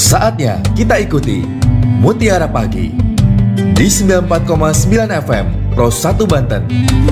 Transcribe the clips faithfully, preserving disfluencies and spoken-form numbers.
Saatnya kita ikuti Mutiara Pagi di sembilan puluh empat koma sembilan F M Pro satu Banten.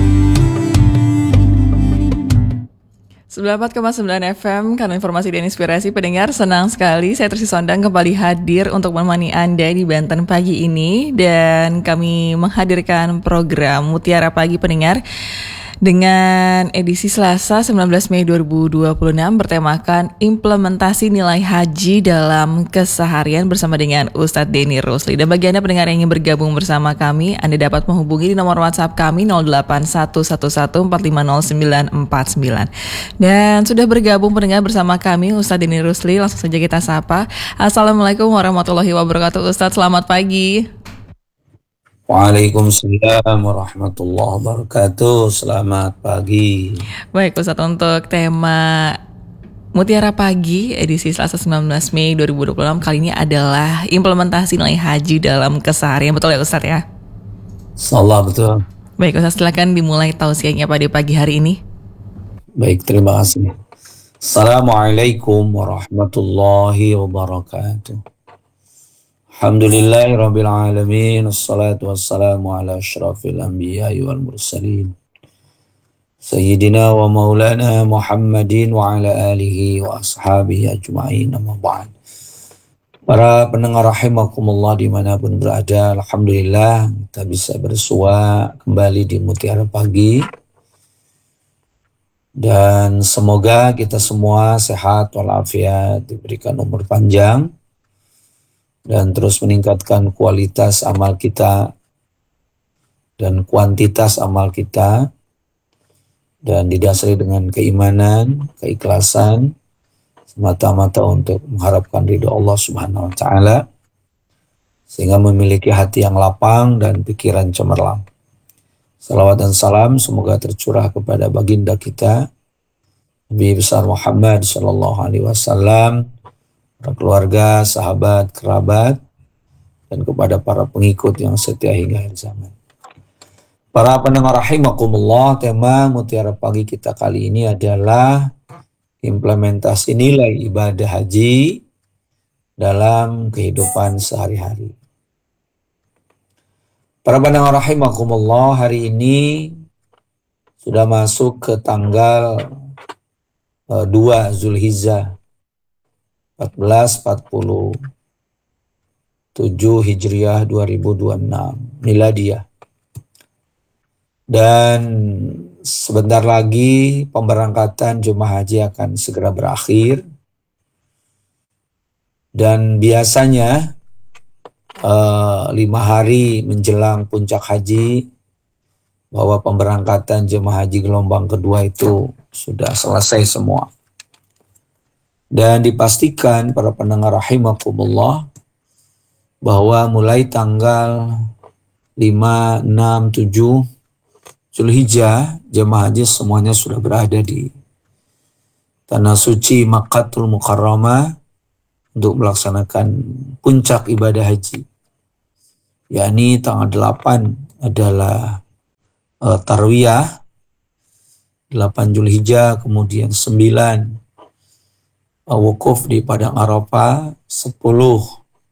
sembilan puluh empat koma sembilan F M, karena informasi dan inspirasi pendengar. Senang sekali saya Trisi Sondang kembali hadir untuk menemani Anda di Banten pagi ini. Dan kami menghadirkan program Mutiara Pagi pendengar dengan edisi Selasa sembilan belas Mei dua ribu dua puluh enam bertemakan implementasi nilai haji dalam keseharian bersama dengan Ustadz Denny Rusli. Dan bagi Anda pendengar yang ingin bergabung bersama kami, Anda dapat menghubungi di nomor WhatsApp kami nol delapan satu satu satu empat lima nol sembilan empat sembilan. Dan sudah bergabung pendengar bersama kami Ustadz Denny Rusli, langsung saja kita sapa. Assalamualaikum warahmatullahi wabarakatuh. Ustadz, selamat pagi. Waalaikumsalam warahmatullahi wabarakatuh. Selamat pagi. Baik Ustadz, untuk tema Mutiara Pagi edisi Selasa sembilan belas Mei dua ribu dua puluh enam kali ini adalah implementasi nilai haji dalam keseharian. Betul ya Ustadz ya? Salah betul. Baik Ustadz, silakan dimulai tausiahnya pada pagi hari ini. Baik, terima kasih. Assalamualaikum warahmatullahi wabarakatuh. Alhamdulillahi rabbil alamin. Assalatu wassalamu ala asyrafil anbiya'i wal mursalin Sayyidina wa maulana Muhammadin wa ala alihi wa ashabihi ajma'in, amma ba'd. Para pendengar rahimakumullah dimanapun berada, alhamdulillah kita bisa bersua kembali di Mutiara Pagi. Dan semoga kita semua sehat walafiat, diberikan umur panjang, dan terus meningkatkan kualitas amal kita dan kuantitas amal kita, dan didasari dengan keimanan, keikhlasan, semata-mata untuk mengharapkan ridho Allah Subhanahu wa Ta'ala, sehingga memiliki hati yang lapang dan pikiran cemerlang. Salawat dan salam semoga tercurah kepada baginda kita Nabi besar Muhammad Sallallahu Alaihi Wasallam, para keluarga, sahabat, kerabat, dan kepada para pengikut yang setia hingga akhir zaman. Para pendengar rahimakumullah, tema Mutiara Pagi kita kali ini adalah implementasi nilai ibadah haji dalam kehidupan sehari-hari. Para pendengar rahimakumullah, hari ini sudah masuk ke tanggal uh, dua Zulhijjah empat belas empat puluh tujuh Hijriah dua ribu dua puluh enam Miladiyah. Dan sebentar lagi pemberangkatan jemaah haji akan segera berakhir. Dan biasanya uh, lima hari menjelang puncak haji, bahwa pemberangkatan jemaah haji gelombang kedua itu sudah selesai semua. Dan dipastikan para pendengar rahimakumullah bahwa mulai tanggal lima, enam, tujuh Zulhijjah, jemaah haji semuanya sudah berada di tanah suci Makkahul Mukarramah untuk melaksanakan puncak ibadah haji. Yakni tanggal delapan adalah uh, Tarwiyah, delapan Zulhijjah, kemudian sembilan wukuf di Padang Arafah, sepuluh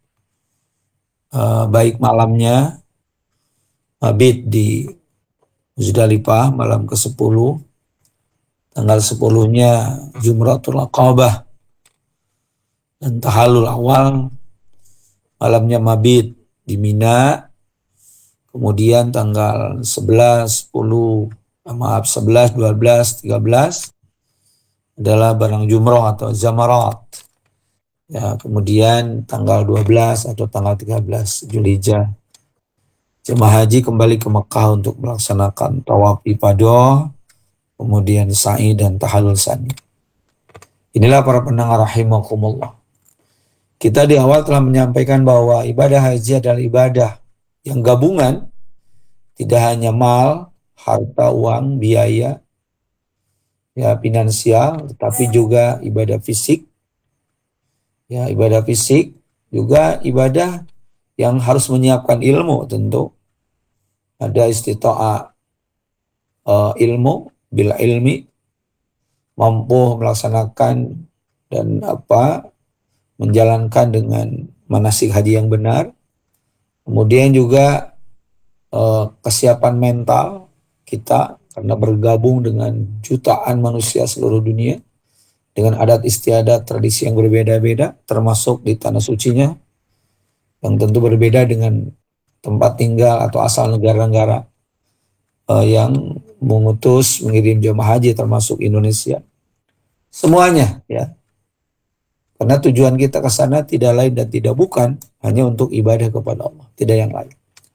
uh, baik malamnya mabit di Muzdalifah malam ke sepuluh, tanggal sepuluhnya Jumratul Aqabah dan tahallul awal, malamnya mabit di Mina, kemudian tanggal sebelas, sepuluh, maaf sebelas, dua belas, tiga belas adalah barang jumroh atau zamarat. Ya, kemudian tanggal dua belas atau tanggal tiga belas Zulhijjah, jemaah haji kembali ke Mekah untuk melaksanakan tawaf ifadah, kemudian sa'i dan tahallul sani. Inilah para pendengar rahimakumullah. Kita di awal telah menyampaikan bahwa ibadah haji adalah ibadah yang gabungan, tidak hanya mal, harta, uang, biaya, ya finansial, tetapi juga ibadah fisik. Ya, ibadah fisik juga ibadah yang harus menyiapkan ilmu tentu. Ada istita'ah uh, ilmu, bil ilmi, mampu melaksanakan dan apa menjalankan dengan manasik haji yang benar. Kemudian juga eh, kesiapan mental kita karena bergabung dengan jutaan manusia seluruh dunia dengan adat istiadat tradisi yang berbeda-beda, termasuk di tanah sucinya yang tentu berbeda dengan tempat tinggal atau asal negara-negara eh, yang mengutus mengirim jemaah haji termasuk Indonesia. Semuanya ya. Karena tujuan kita ke sana tidak lain dan tidak bukan hanya untuk ibadah kepada Allah, tidak yang lain.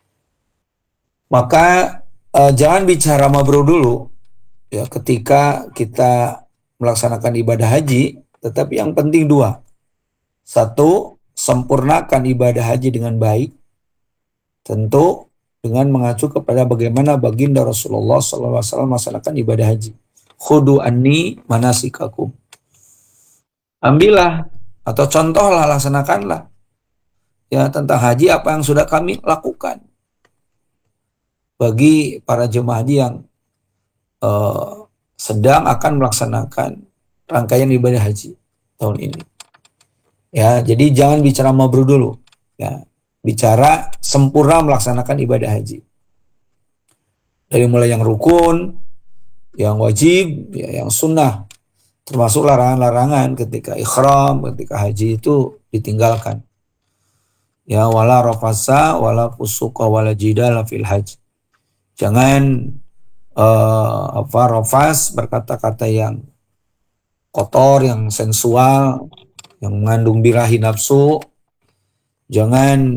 Maka eh, jangan bicara mabrur dulu ya ketika kita melaksanakan ibadah haji, tetapi yang penting dua. Satu, sempurnakan ibadah haji dengan baik. Tentu dengan mengacu kepada bagaimana baginda Rasulullah shallallahu alaihi wasallam melaksanakan ibadah haji. Khudu anni manasikakum. Ambillah atau contohlah, laksanakanlah ya tentang haji apa yang sudah kami lakukan. Bagi para jemaah haji yang uh, sedang akan melaksanakan rangkaian ibadah haji tahun ini. Ya, jadi jangan bicara mabrur dulu. Ya, bicara sempurna melaksanakan ibadah haji. Dari mulai yang rukun, yang wajib, ya, yang sunnah. Termasuk larangan-larangan ketika ikhram, ketika haji itu ditinggalkan. Ya, wala rafasa, wala fusuqa, wala jidala fil haji. Jangan uh, apa rafas, berkata-kata yang kotor, yang sensual, yang mengandung birahi nafsu. Jangan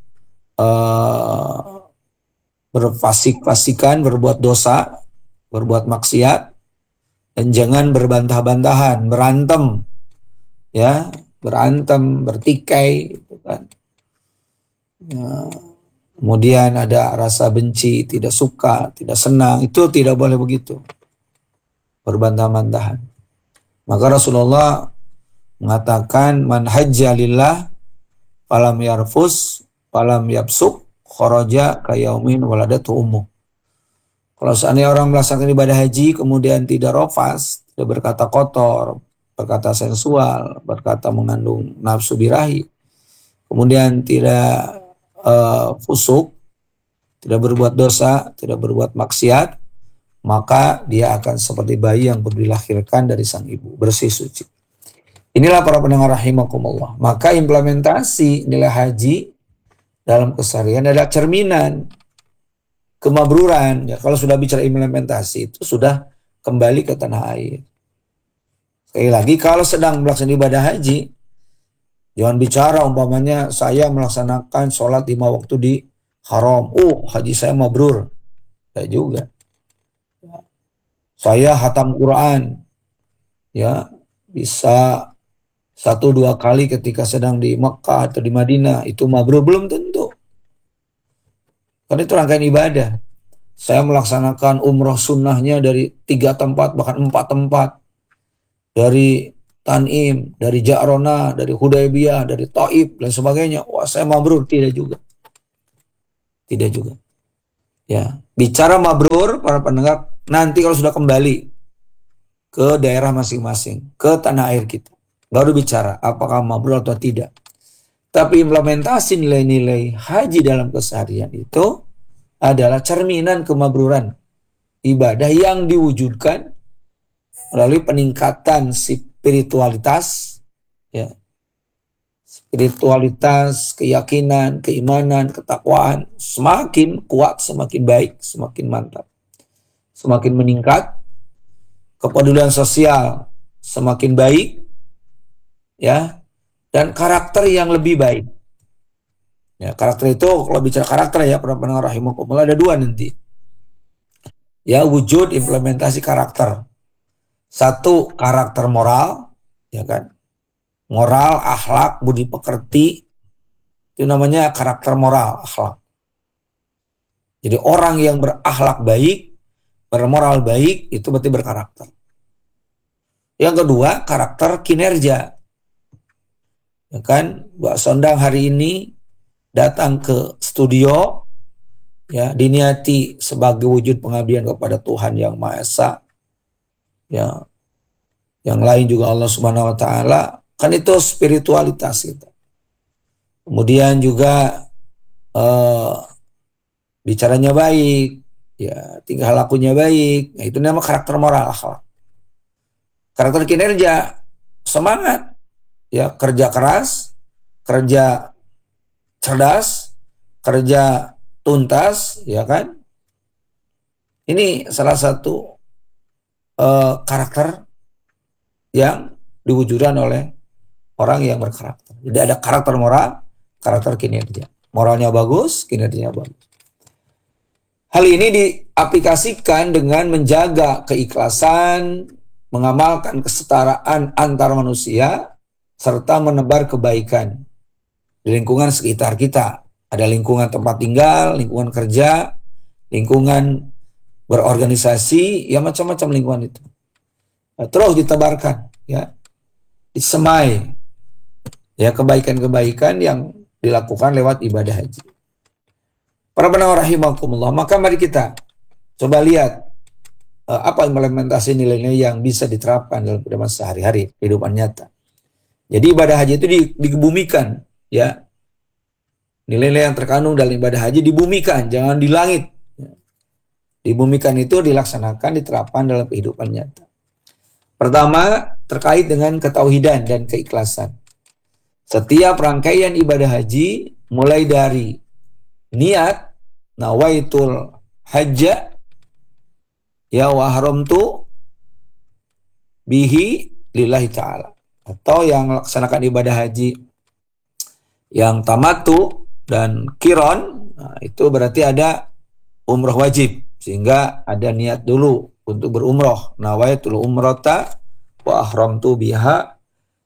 uh, berfasik-fasikan, berbuat dosa, berbuat maksiat. Dan jangan berbantah-bantahan, berantem, ya, berantem, bertikai, gitu kan. Ya, kemudian ada rasa benci, tidak suka, tidak senang, itu tidak boleh begitu, berbantah-bantahan. Maka Rasulullah mengatakan, man hajja lillah, falam yarfus, falam yapsuk, kharaja kayaumin waladatu ummu. Kalau seandainya orang melaksanakan ibadah haji kemudian tidak rofas, tidak berkata kotor, berkata sensual, berkata mengandung nafsu birahi, kemudian tidak uh, fusuk, tidak berbuat dosa, tidak berbuat maksiat, maka dia akan seperti bayi yang baru dilahirkan dari sang ibu, bersih suci. Inilah para pendengar rahimakumullah. Maka implementasi nilai haji dalam keseharian adalah cerminan kemabruran. Ya, kalau sudah bicara implementasi itu sudah kembali ke tanah air. Sekali lagi, kalau sedang melaksanakan ibadah haji, jangan bicara umpamanya saya melaksanakan sholat lima waktu di haram. Oh, haji saya mabrur. Tidak juga. Saya hatam Quran. Ya, bisa satu dua kali ketika sedang di Mekah atau di Madinah. Itu mabrur, belum tentu. Karena itu rangkaian ibadah. Saya melaksanakan umroh sunnahnya dari tiga tempat, bahkan empat tempat. Dari Tanim, dari Ja'rona, dari Hudaybiyah, dari Taif, dan sebagainya. Wah, saya mabrur. Tidak juga. Tidak juga. Ya, bicara mabrur, para pendengar, nanti kalau sudah kembali ke daerah masing-masing, ke tanah air kita, baru bicara apakah mabrur atau tidak. Tapi implementasi nilai-nilai haji dalam keseharian itu adalah cerminan kemabruran ibadah yang diwujudkan melalui peningkatan spiritualitas, ya, spiritualitas, keyakinan, keimanan, ketakwaan semakin kuat, semakin baik, semakin mantap, semakin meningkat, kepedulian sosial semakin baik, ya. Dan karakter yang lebih baik. Ya, karakter itu kalau bicara karakter ya para pendengar rahimakumullah ada dua nanti. Ya, wujud implementasi karakter. Satu, karakter moral, ya kan? Moral, akhlak, budi pekerti, itu namanya karakter moral, akhlak. Jadi orang yang berakhlak baik, bermoral baik, itu berarti berkarakter. Yang kedua, karakter kinerja. Ya kan, Mbak Sondang hari ini datang ke studio, ya, diniati sebagai wujud pengabdian kepada Tuhan yang Maha Esa. Ya, yang lain juga Allah Subhanahu Wa Taala, Kan itu spiritualitas kita. Kemudian juga uh, bicaranya baik, ya tingkah lakunya baik. Nah, itu nama karakter moral, akhlak. Karakter kinerja, semangat, ya kerja keras, kerja cerdas, kerja tuntas, ya kan? Ini salah satu uh, karakter yang diwujudkan oleh orang yang berkarakter. Jadi ada karakter moral, karakter kinerja. Moralnya bagus, kinerjanya bagus. Hal ini diaplikasikan dengan menjaga keikhlasan, mengamalkan kesetaraan antar manusia, serta menebar kebaikan di lingkungan sekitar kita. Ada lingkungan tempat tinggal, lingkungan kerja, lingkungan berorganisasi, ya macam-macam lingkungan itu. Nah, terus ditebarkan, ya, disemai, ya kebaikan-kebaikan yang dilakukan lewat ibadah haji. Para pendengar rahimakumullah, maka mari kita coba lihat uh, apa implementasi nilai-nilai yang bisa diterapkan dalam kehidupan sehari-hari, kehidupan nyata. Jadi ibadah haji itu dibumikan, ya. Nilai-nilai yang terkandung dalam ibadah haji dibumikan, jangan di langit. Dibumikan itu dilaksanakan, diterapkan dalam kehidupan nyata. Pertama, terkait dengan ketauhidan dan keikhlasan. Setiap rangkaian ibadah haji, mulai dari niat, nawaitul hajja, ya wa haramtu bihi lillahi ta'ala. Atau yang melaksanakan ibadah haji yang tamatu dan kiron, nah itu berarti ada umroh wajib. Sehingga ada niat dulu untuk berumroh. Nawaitul umrata wa ahramtu biha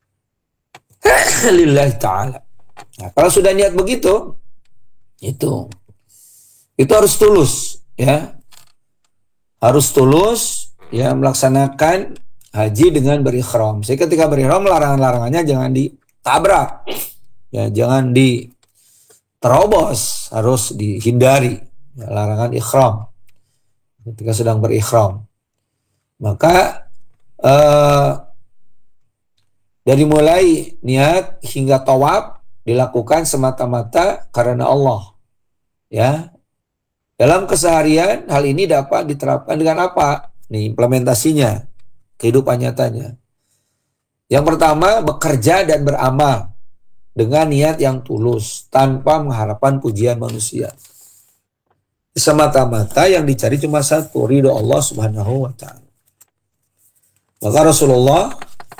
lillahi ta'ala. Nah, kalau sudah niat begitu, itu itu harus tulus, ya. Harus tulus, ya, melaksanakan haji dengan berikhram. Jadi ketika berikhram, larangan-larangannya jangan ditabrak. Ya, jangan diterobos, harus dihindari. Ya, larangan ikhram ketika sedang berikhram. Maka eh, dari mulai niat hingga tawaf dilakukan semata-mata karena Allah. Ya. Dalam keseharian hal ini dapat diterapkan dengan apa? Nih implementasinya, kehidupan nyatanya. Yang pertama, bekerja dan beramal dengan niat yang tulus tanpa mengharapkan pujian manusia. Semata-mata yang dicari cuma satu, ridho Allah Subhanahu wa ta'ala. Maka Rasulullah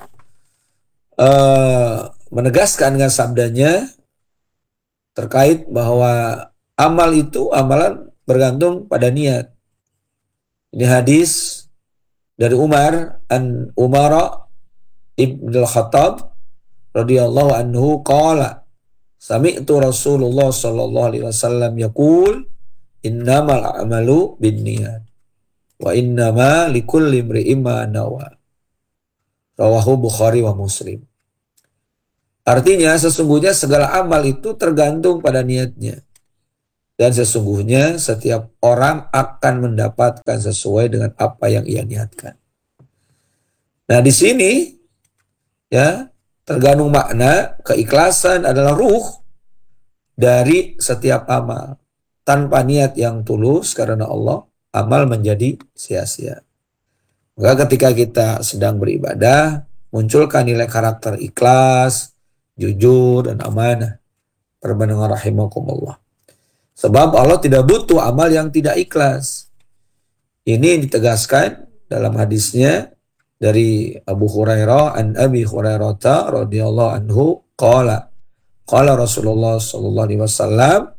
uh, menegaskan dengan sabdanya terkait bahwa amal itu, amalan bergantung pada niat. Ini hadis dari Umar an Umara ibn al-Khattab radhiyallahu anhu qala sami'tu Rasulullah sallallahu alaihi wasallam yaqul innamal a'malu binniyat wa innama likulli imri'in ma nawa. Rawahu Bukhari wa Muslim. Artinya sesungguhnya segala amal itu tergantung pada niatnya. Dan sesungguhnya setiap orang akan mendapatkan sesuai dengan apa yang ia niatkan. Nah, di sini ya tergantung makna keikhlasan adalah ruh dari setiap amal. Tanpa niat yang tulus karena Allah, amal menjadi sia-sia. Maka ketika kita sedang beribadah, munculkan nilai karakter ikhlas, jujur, dan amanah. Perbandengar rahimakumullah. Sebab Allah tidak butuh amal yang tidak ikhlas. Ini ditegaskan dalam hadisnya dari Abu Hurairah an Abi Hurairah radhiyallahu anhu qala qala Rasulullah sallallahu alaihi wasallam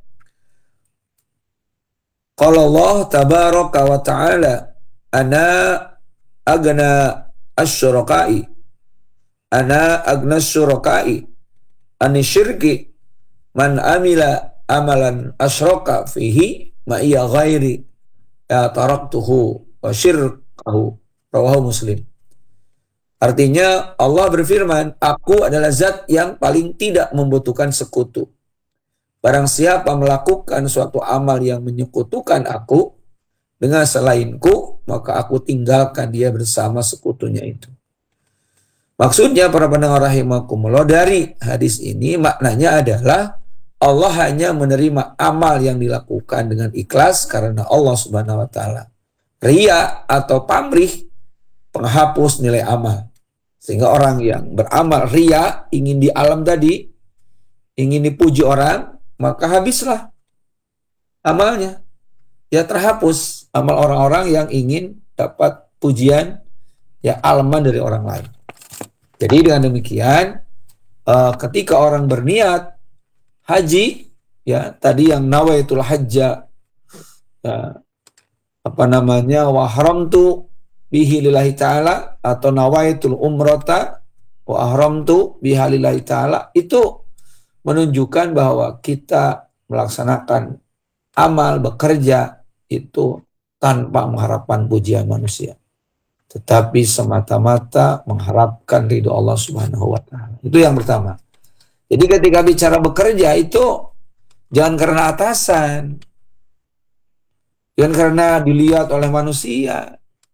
qala Allah tabaraka wa ta'ala ana agna asyuraka'i ana agna asyuraka'i ani syirki man amila amalan asyraka fihi ma iya ghairi ya taraktuhu wa syirkahu. Rawahu Muslim. Artinya Allah berfirman, aku adalah zat yang paling tidak membutuhkan sekutu. Barang siapa melakukan suatu amal yang menyekutukan aku dengan selainku, maka aku tinggalkan dia bersama sekutunya itu. Maksudnya para pendengar rahimakumullah, dari hadis ini maknanya adalah Allah hanya menerima amal yang dilakukan dengan ikhlas karena Allah Subhanahu wa taala. Riya atau pamrih penghapus nilai amal. Sehingga orang yang beramal riya, ingin di alam tadi, ingin dipuji orang, maka habislah amalnya. Ya terhapus amal orang-orang yang ingin dapat pujian ya alaman dari orang lain. Jadi dengan demikian, uh, ketika orang berniat haji, ya tadi yang nawaitul hajja, ya, apa namanya, wa haramtu bihi lillahi ta'ala, atau nawaitul umrata wa ahramtu biha lillahi ta'ala, itu menunjukkan bahwa kita melaksanakan amal, bekerja itu tanpa mengharapkan pujian manusia, tetapi semata-mata mengharapkan ridho Allah Subhanahu wa taala. Itu yang pertama. Jadi ketika bicara bekerja itu jangan karena atasan, jangan karena dilihat oleh manusia.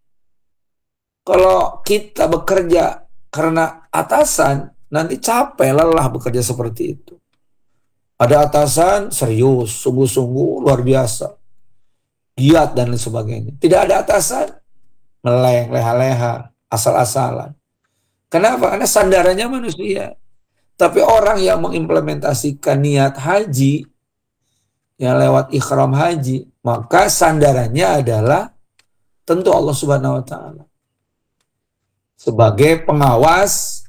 Kalau kita bekerja karena atasan, nanti capek, lelah bekerja seperti itu. Ada atasan serius, sungguh-sungguh, luar biasa, giat dan lain sebagainya. Tidak ada atasan meleng, leha-leha, asal-asalan. Kenapa? Karena sandarannya manusia. Tapi orang yang mengimplementasikan niat haji, yang lewat ikhram haji, maka sandarannya adalah tentu Allah Subhanahu wa taala. Sebagai pengawas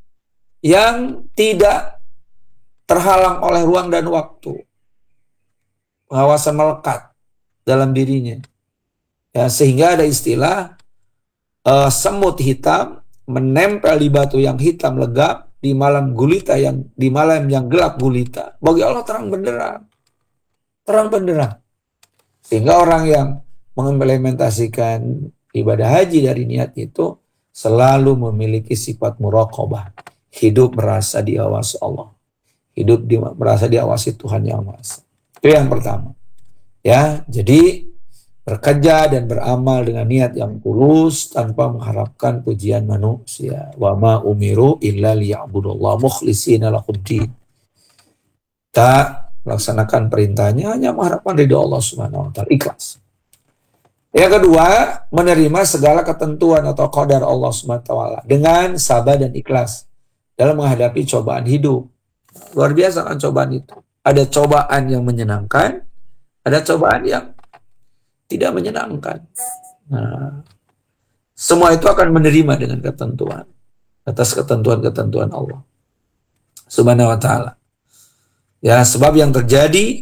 yang tidak terhalang oleh ruang dan waktu. Pengawasan melekat dalam dirinya. Ya, sehingga ada istilah uh, semut hitam menempel di batu yang hitam legap di malam gulita yang di malam yang gelap gulita. Bagi Allah terang benderang. Terang benderang. Sehingga orang yang mengimplementasikan ibadah haji dari niat itu selalu memiliki sifat muraqabah. Hidup merasa diawasi Allah. Hidup di, merasa diawasi Tuhan Yang Maha Esa. Itu yang pertama. Ya, jadi bekerja dan beramal dengan niat yang tulus tanpa mengharapkan pujian manusia. Wa ma umiru illa liya'budullaha mukhlishina lahuddin. Kita melaksanakan perintahnya hanya mengharapkan ridho Allah Subhanahu wa taala, ikhlas. Yang kedua, menerima segala ketentuan atau qadar Allah Subhanahu wa taala dengan sabar dan ikhlas dalam menghadapi cobaan hidup. Luar biasa kan cobaan itu. Ada cobaan yang menyenangkan, ada cobaan yang tidak menyenangkan. Nah, semua itu akan menerima dengan ketentuan, atas ketentuan-ketentuan Allah Subhanahu wa taala. Ya, sebab yang terjadi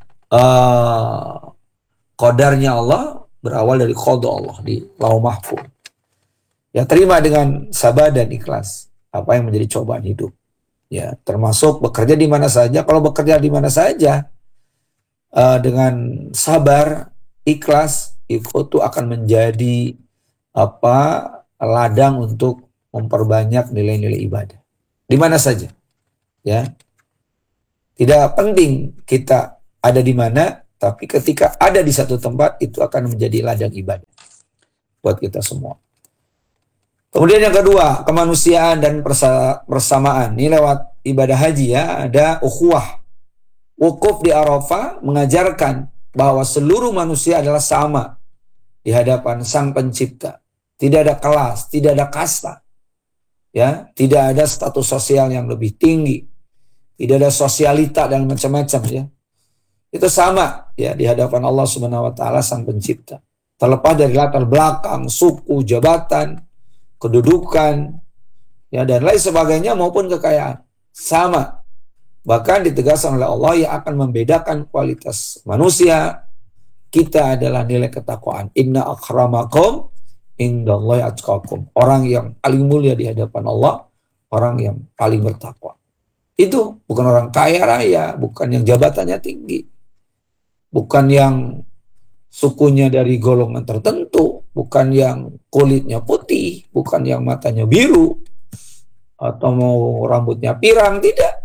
uh, qadarnya Allah berawal dari qada Allah di Lauh Mahfuz. Ya, terima dengan sabar dan ikhlas apa yang menjadi cobaan hidup. Ya, termasuk bekerja di mana saja. Kalau bekerja di mana saja uh, dengan sabar, ikhlas, itu akan menjadi apa ladang untuk memperbanyak nilai-nilai ibadah. Di mana saja. Ya. Tidak penting kita ada di mana, tapi ketika ada di satu tempat itu akan menjadi ladang ibadah buat kita semua. Kemudian yang kedua, kemanusiaan dan persamaan. Ini lewat ibadah haji ya, ada ukhuwah. Wukuf di Arafah mengajarkan bahwa seluruh manusia adalah sama di hadapan Sang Pencipta. Tidak ada kelas, tidak ada kasta. Ya, tidak ada status sosial yang lebih tinggi. Tidak ada sosialita dan macam-macam ya. Itu sama ya di hadapan Allah Subhanahu wa taala Sang Pencipta. Terlepas dari latar belakang, suku, jabatan, kedudukan ya dan lain sebagainya maupun kekayaan. Sama. Bahkan ditegaskan oleh Allah yang akan membedakan kualitas manusia kita adalah nilai ketakwaan. Inna akramakum indallahi atqakum. Orang yang paling mulia di hadapan Allah, orang yang paling bertakwa. Itu bukan orang kaya raya, bukan yang jabatannya tinggi, bukan yang sukunya dari golongan tertentu, bukan yang kulitnya putih, bukan yang matanya biru, atau mau rambutnya pirang, tidak.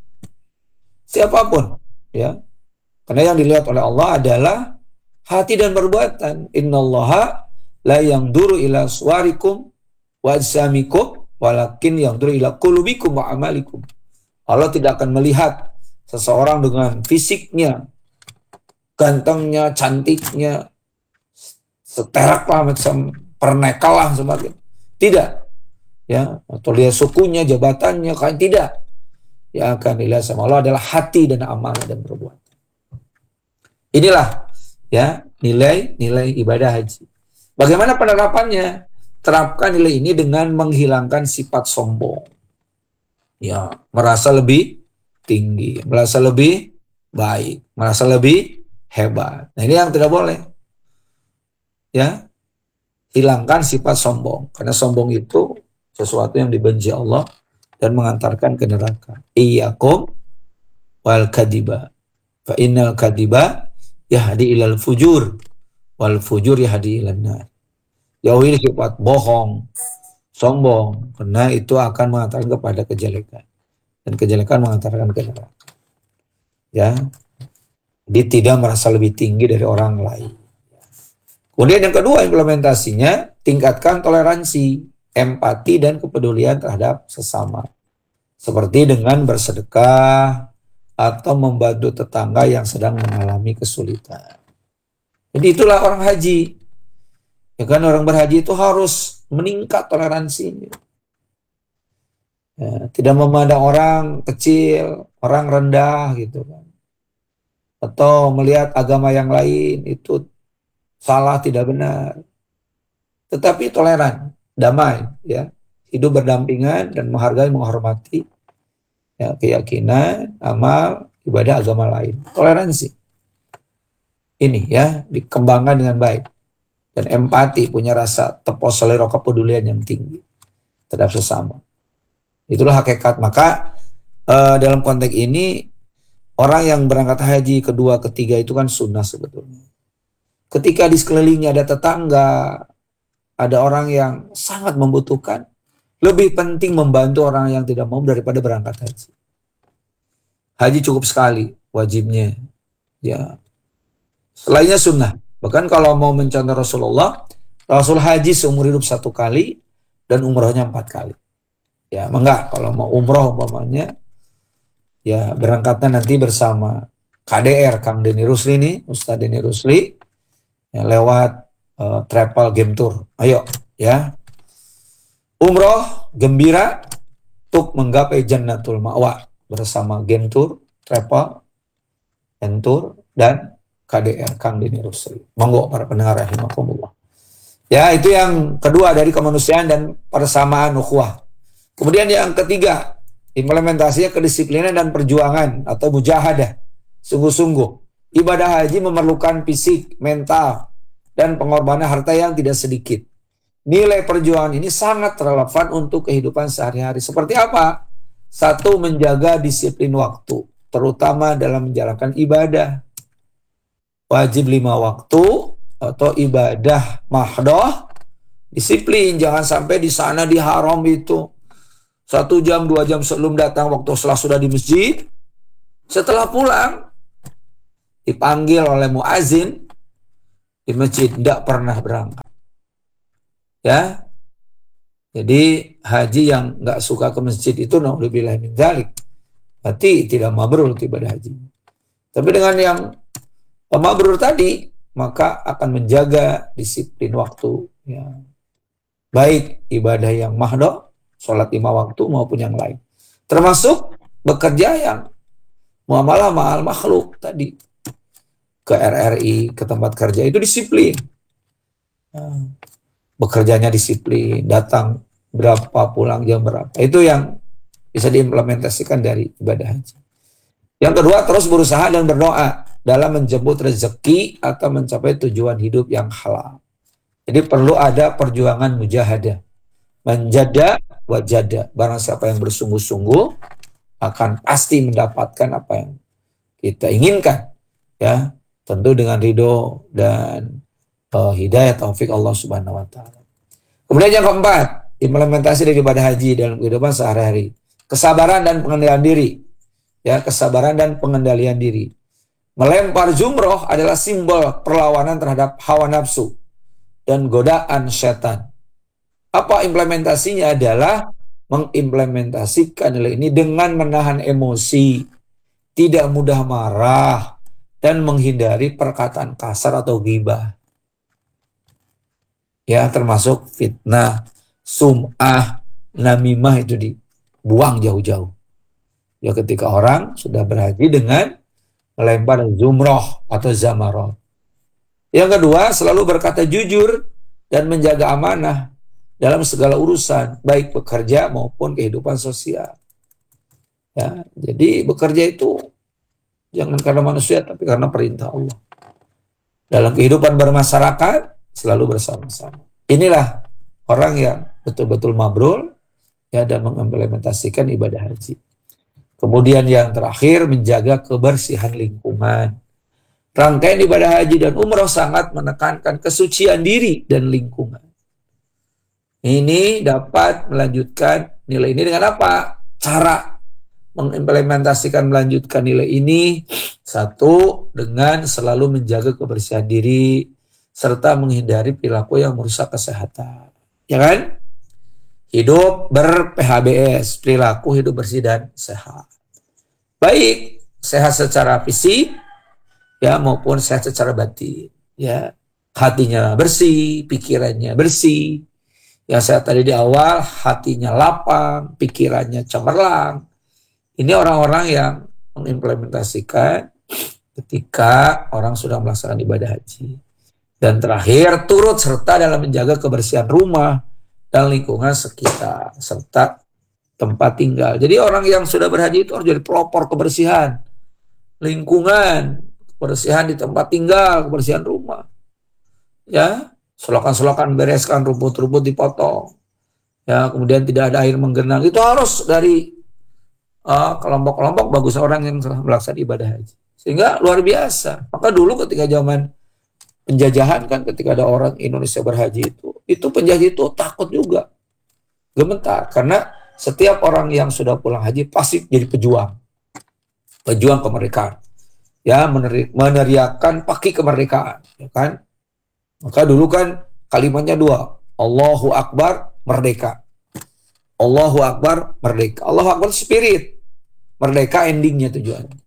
Siapapun, ya. Karena yang dilihat oleh Allah adalah hati dan perbuatan. Innallaha la yanzuru ila suwarikum wa ajsamikum, walakin yanzuru ila qulubikum wa amalikum. Allah tidak akan melihat seseorang dengan fisiknya, gantengnya, cantiknya, seterak lah macam pernekal lah semakin. Tidak. Ya, atau lihat sukunya, jabatannya, kan tidak. Yang akan dilihat sama Allah adalah hati dan amal dan perbuatan. Inilah ya nilai-nilai ibadah haji. Bagaimana penerapannya? Terapkan nilai ini dengan menghilangkan sifat sombong. Ya, merasa lebih tinggi, merasa lebih baik, merasa lebih hebat. Nah, ini yang tidak boleh. Ya, hilangkan sifat sombong. Karena sombong itu sesuatu yang dibenci Allah dan mengantarkan ke neraka. Iyyakum wal kadiba. Fa innal kadiba yahdi ilal fujur wal fujur yahdi ilan nar. Jauhi sifat bohong, sombong, karena itu akan mengantarkan kepada kejelekan. Dan kejelekan mengantarkan ke neraka. Ya. Dia tidak merasa lebih tinggi dari orang lain. Kemudian yang kedua implementasinya, tingkatkan toleransi, empati dan kepedulian terhadap sesama. Seperti dengan bersedekah atau membantu tetangga yang sedang mengalami kesulitan. Jadi itulah orang haji. Ya kan, orang berhaji itu harus meningkat toleransinya. Ya, tidak memandang orang kecil, orang rendah gitu kan. Atau melihat agama yang lain itu salah, tidak benar. Tetapi toleran, damai, ya, hidup berdampingan dan menghargai, menghormati ya, keyakinan, amal, ibadah agama lain. Toleransi. Ini ya dikembangkan dengan baik. Dan empati, punya rasa tepos selera kepedulian yang tinggi terhadap sesama. Itulah hakikat. Maka eh, dalam konteks ini orang yang berangkat haji kedua, ketiga itu kan sunnah sebetulnya. Ketika di sekelilingnya ada tetangga, ada orang yang sangat membutuhkan, lebih penting membantu orang yang tidak mau daripada berangkat haji. Haji cukup sekali wajibnya. Ya. Selainnya sunnah. Bahkan kalau mau mencontoh Rasulullah, Rasul haji seumur hidup satu kali dan umrohnya empat kali. Ya, enggak, kalau mau umroh umpamanya, ya berangkatnya nanti bersama K D R Kang Denny Rusli nih, Ustadz Denny Rusli, ya, lewat uh, travel game tour. Ayo, ya. Umroh gembira untuk menggapai Jannatul Ma'wa bersama game tour, travel, game tour, dan K D R Kang Denny Rusli. Monggo para pendengar rahimakumullah. Ya, itu yang kedua dari kemanusiaan dan persamaan ukhuwah. Kemudian yang ketiga, implementasinya kedisiplinan dan perjuangan atau mujahadah. Sungguh-sungguh. Ibadah haji memerlukan fisik, mental, dan pengorbanan harta yang tidak sedikit. Nilai perjuangan ini sangat relevan untuk kehidupan sehari-hari. Seperti apa? Satu, menjaga disiplin waktu, terutama dalam menjalankan ibadah. Wajib lima waktu atau ibadah mahdoh, disiplin, jangan sampai di sana di haram itu satu jam dua jam sebelum datang waktu setelah sudah di masjid, setelah pulang dipanggil oleh muazin di masjid, tidak pernah berangkat. Ya, jadi haji yang nggak suka ke masjid itu naudzubillah min dzalik, berarti tidak mabrur ibadah haji. Tapi dengan yang mabrur tadi, maka akan menjaga disiplin waktu, ya. Baik ibadah yang mahdoh, sholat lima waktu maupun yang lain. Termasuk bekerja yang muamalah ma'al makhluk tadi. Ke R R I, ke tempat kerja itu disiplin. Nah, bekerjanya disiplin, datang berapa, pulang jam berapa. Itu yang bisa diimplementasikan dari ibadah haji. Yang kedua, terus berusaha dan berdoa dalam menjemput rezeki atau mencapai tujuan hidup yang halal. Jadi perlu ada perjuangan mujahadah. Menjada wajada. Barang siapa yang bersungguh-sungguh akan pasti mendapatkan apa yang kita inginkan. Ya, tentu dengan ridho dan uh, hidayah taufik Allah Subhanahu wa taala. Kemudian yang keempat, implementasi dari ibadah haji dalam kehidupan sehari-hari. Kesabaran dan pengendalian diri. Ya, kesabaran dan pengendalian diri. Melempar jumroh adalah simbol perlawanan terhadap hawa nafsu dan godaan setan. Apa implementasinya adalah mengimplementasikan nilai ini dengan menahan emosi, tidak mudah marah, dan menghindari perkataan kasar atau ghibah. Ya, termasuk fitnah, sum'ah, namimah itu dibuang jauh-jauh. Ya, ketika orang sudah berhaji dengan melempar zumroh atau zamarot. Yang kedua, selalu berkata jujur dan menjaga amanah dalam segala urusan, baik bekerja maupun kehidupan sosial. Ya, jadi bekerja itu jangan karena manusia, tapi karena perintah Allah. Dalam kehidupan bermasyarakat, selalu bersama-sama. Inilah orang yang betul-betul mabrur, ya, dan mengimplementasikan ibadah haji. Kemudian yang terakhir, menjaga kebersihan lingkungan. Rangkaian ibadah haji dan umroh sangat menekankan kesucian diri dan lingkungan. Ini dapat melanjutkan nilai ini dengan apa? Cara mengimplementasikan melanjutkan nilai ini, satu, dengan selalu menjaga kebersihan diri serta menghindari perilaku yang merusak kesehatan, ya kan? Hidup ber-P H B S, perilaku hidup bersih dan sehat. Baik sehat secara fisik, ya, maupun sehat secara batin, ya. Hatinya bersih, pikirannya bersih. Yang saya tadi di awal, hatinya lapang, pikirannya cemerlang. Ini orang-orang yang mengimplementasikan ketika orang sudah melaksanakan ibadah haji. Dan terakhir, turut serta dalam menjaga kebersihan rumah dan lingkungan sekitar, serta tempat tinggal. Jadi orang yang sudah berhaji itu harus jadi pelopor kebersihan lingkungan, kebersihan di tempat tinggal, kebersihan rumah. Ya, selokan-selokan bereskan, rumput-rumput dipotong. Ya, kemudian tidak ada air menggenang. Itu harus dari Uh, kelompok-kelompok bagus orang yang telah melaksanakan ibadah haji. Sehingga luar biasa. Maka dulu ketika zaman penjajahan kan, ketika ada orang Indonesia berhaji itu, itu penjajah itu takut juga, gemetar, karena setiap orang yang sudah pulang haji pasti jadi pejuang, pejuang kemerdekaan, ya, meneri- meneriakan paki kemerdekaan, ya kan? Maka dulu kan kalimatnya dua, Allahu Akbar, merdeka. Allahu Akbar, merdeka. Allahu Akbar spirit, merdeka endingnya tujuannya.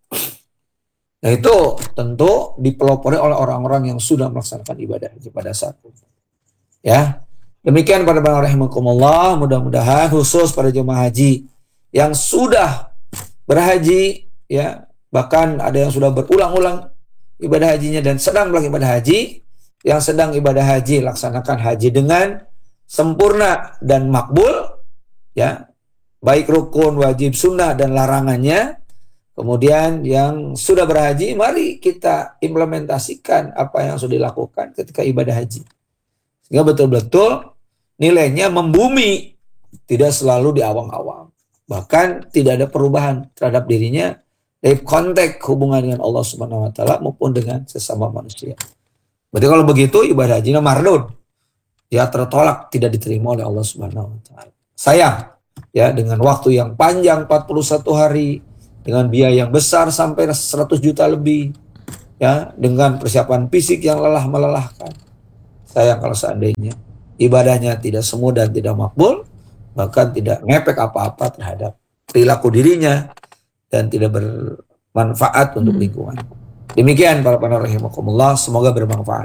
Nah itu tentu dipelopori oleh orang-orang yang sudah melaksanakan ibadah haji pada saat itu. Ya, demikian para pendengar rahimakumullah, mudah-mudahan khusus pada jemaah haji yang sudah berhaji, ya, bahkan ada yang sudah berulang-ulang ibadah hajinya dan sedang melakukan ibadah haji, yang sedang ibadah haji laksanakan haji dengan sempurna dan makbul, ya, baik rukun, wajib, sunnah, dan larangannya. Kemudian yang sudah berhaji, mari kita implementasikan apa yang sudah dilakukan ketika ibadah haji. Sehingga betul-betul nilainya membumi, tidak selalu di awang-awang. Bahkan tidak ada perubahan terhadap dirinya dari konteks hubungan dengan Allah Subhanahu wa taala maupun dengan sesama manusia. Berarti kalau begitu ibadah hajinya mardud. Ya, tertolak, tidak diterima oleh Allah Subhanahu wa taala. Sayang, ya, dengan waktu yang panjang empat puluh satu hari, dengan biaya yang besar sampai seratus juta lebih, ya, dengan persiapan fisik yang lelah melelahkan. Sayang kalau seandainya ibadahnya tidak semu dan tidak makbul, bahkan tidak ngepek apa-apa terhadap perilaku dirinya dan tidak bermanfaat untuk lingkungan. Demikian para pendengar rahimakumullah, semoga bermanfaat.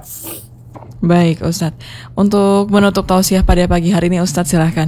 Baik Ustadz, untuk menutup tausiah pada pagi hari ini Ustadz silahkan.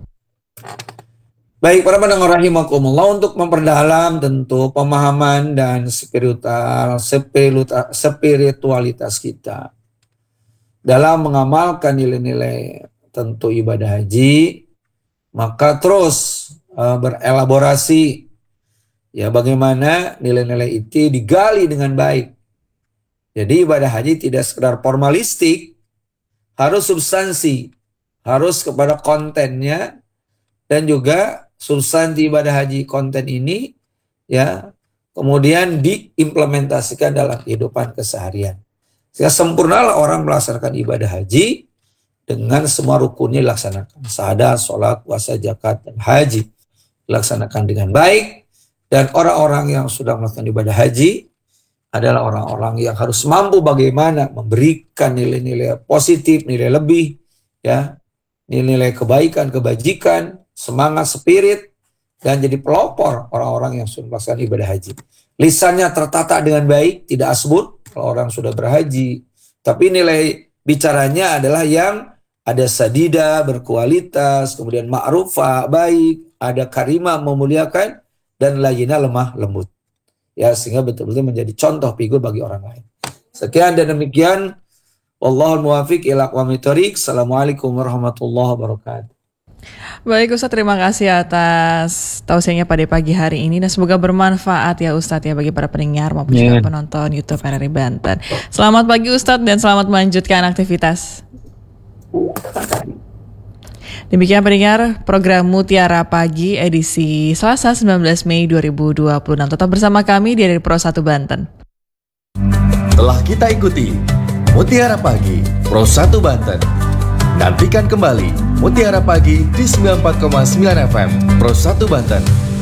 Baik para pendengar rahimakumullah, untuk memperdalam tentu pemahaman dan spiritual, spiritual spiritualitas kita dalam mengamalkan nilai-nilai tentu ibadah haji, maka terus uh, berelaborasi, ya, bagaimana nilai-nilai itu digali dengan baik. Jadi ibadah haji tidak sekedar formalistik, harus substansi, harus kepada kontennya, dan juga substansi ibadah haji konten ini, ya, kemudian diimplementasikan dalam kehidupan keseharian. Sehingga sempurnalah orang melaksanakan ibadah haji dengan semua rukunnya dilaksanakan. Syahadat, sholat, puasa, zakat, dan haji dilaksanakan dengan baik. Dan orang-orang yang sudah melakukan ibadah haji adalah orang-orang yang harus mampu bagaimana memberikan nilai-nilai positif, nilai lebih, ya, nilai-nilai kebaikan, kebajikan semangat, spirit, dan jadi pelopor orang-orang yang sudah melaksanakan ibadah haji. Lisannya tertata dengan baik, tidak asbut kalau orang sudah berhaji. Tapi nilai bicaranya adalah yang ada sadida, berkualitas, kemudian ma'rufah, baik, ada karimah, memuliakan, dan layyinah, lemah lembut. Ya, sehingga betul-betul menjadi contoh figur bagi orang lain. Sekian dan demikian. Wallahul muwafiq ila aqwamit thoriq. Assalamualaikum warahmatullahi wabarakatuh. Baik Ustadz, terima kasih atas tausiahnya pada pagi hari ini dan semoga bermanfaat ya Ustadz ya bagi para pendengar maupun juga penonton YouTube R R I Banten. Selamat pagi Ustadz dan selamat melanjutkan aktivitas. Demikian pendengar program Mutiara Pagi edisi Selasa sembilan belas Mei dua ribu dua puluh enam. Tetap bersama kami di R R I Pro satu Banten. Telah kita ikuti Mutiara Pagi Pro satu Banten. Nantikan kembali Mutiara Pagi di sembilan puluh empat koma sembilan F M Pro satu Banten.